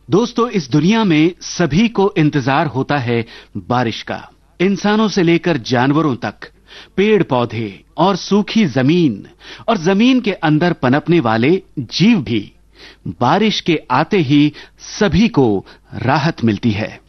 दोस्तों, इस दुनिया में सभी को इंतजार होता है बारिश का। इंसानों से लेकर जानवरों तक, पेड़ पौधे और सूखी जमीन और जमीन के अंदर पनपने वाले जीव भी बारिश के आते ही सभी को राहत मिलती है।